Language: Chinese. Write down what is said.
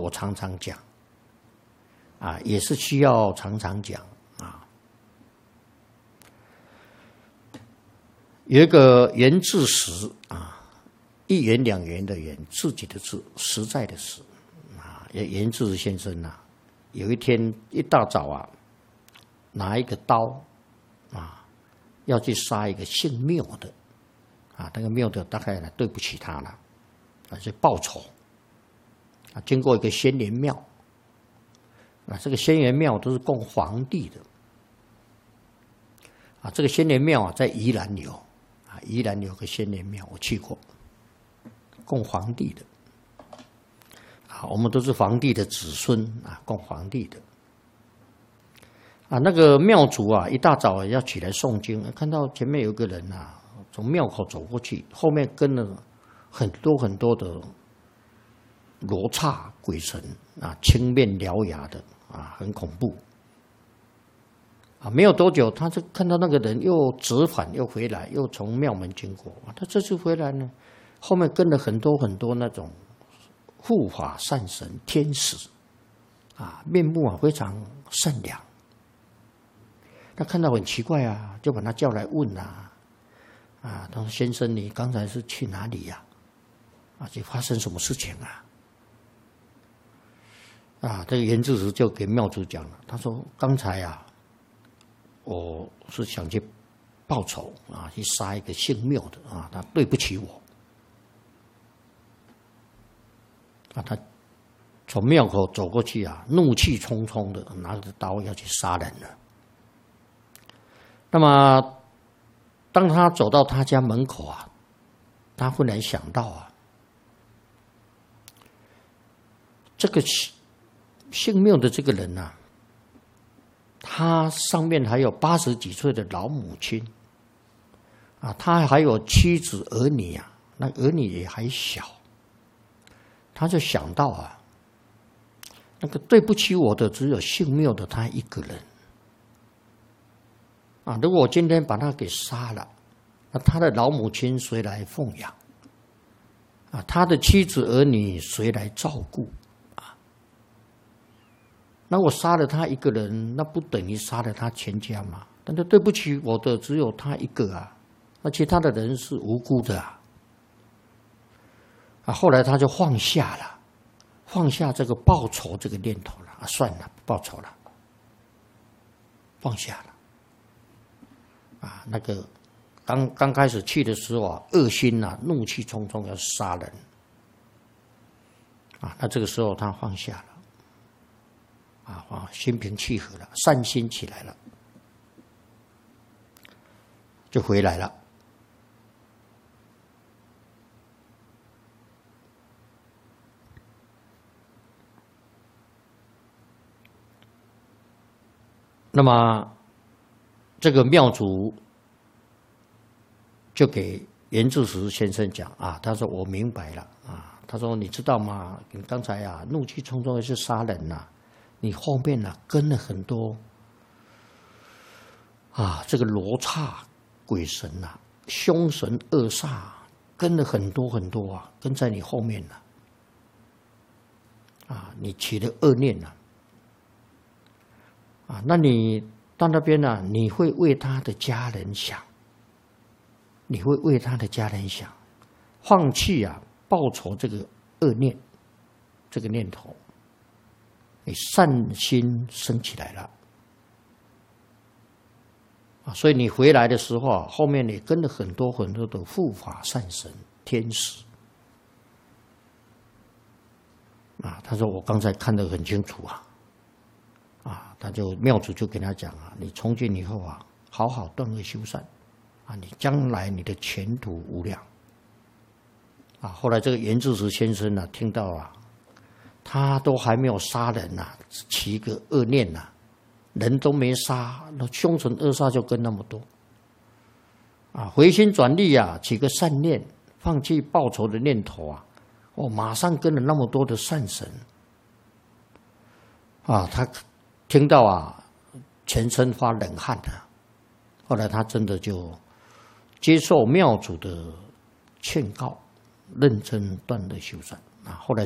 我常常讲，也是需要常常讲啊。有一个袁志实一元两元的元，自己的自，实在的实袁志实先生有一天一大早拿一个刀要去杀一个姓缪的那个缪的大概对不起他了去报仇经过一个仙人庙这个仙人庙都是供皇帝的这个仙人庙在宜兰有宜兰有个仙人庙，我去过，供皇帝的我们都是皇帝的子孙供皇帝的那个庙主一大早要起来诵经，看到前面有个人从庙口走过去，后面跟了很多很多的罗刹鬼神青面獠牙的很恐怖没有多久，他就看到那个人又折返又回来，又从庙门经过他这次回来呢，后面跟了很多很多那种护法善神天使面目非常善良。他看到很奇怪就把他叫来问他说先生，你刚才是去哪里就发生什么事情这个袁志实就给庙主讲了，他说刚才我是想去报仇去杀一个姓缪的他对不起我他从庙口走过去怒气冲冲的拿着刀要去杀人了。那么当他走到他家门口他忽然想到这个姓缪的这个人他上面还有80几岁的老母亲他还有妻子儿女那儿女也还小，他就想到那个对不起我的只有姓缪的他一个人如果我今天把他给杀了，那他的老母亲谁来奉养他的妻子儿女谁来照顾那我杀了他一个人，那不等于杀了他全家吗？但是对不起我的只有他一个那其他的人是无辜的后来他就放下这个报仇这个念头了算了，不报仇了，放下了那个刚开始去的时候恶心怒气冲冲要杀人那这个时候他放下了心平气和了，善心起来了，就回来了。那么这个庙主就给袁志实先生讲他说我明白了他说你知道吗？你刚才怒气冲冲的去杀人你后面跟了很多这个罗刹鬼神凶神恶煞跟了很多很多跟在你后面你起了恶念那你到那边你会为他的家人想，你会为他的家人想，放弃报仇这个恶念这个念头，你善心升起来了所以你回来的时候后面你跟了很多很多的护法善神天使他说我刚才看得很清楚他就庙主就跟他讲你从今以后好好断恶修善你将来你的前途无量后来这个袁志实先生听到他都还没有杀人起一个恶念人都没杀，那凶神恶煞就跟那么多回心转意起个善念，放弃报仇的念头马上跟了那么多的善神他听到全身发冷汗后来他真的就接受庙主的劝告，认真断恶修善后来